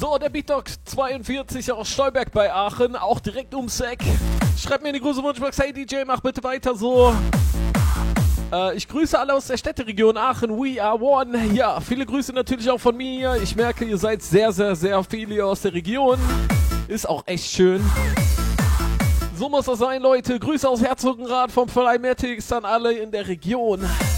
So, der Beatdogs 42 aus Stolberg bei Aachen, auch direkt ums Eck. Schreibt mir in die große Wunschbox, hey DJ, mach bitte weiter so. Ich grüße alle aus der Städteregion Aachen, we are one. Ja, viele Grüße natürlich auch von mir. Ich merke, ihr seid sehr, sehr, sehr viele aus der Region. Ist auch echt schön. So muss das sein, Leute. Grüße aus Herzogenrath vom Fly Matics an alle in der Region.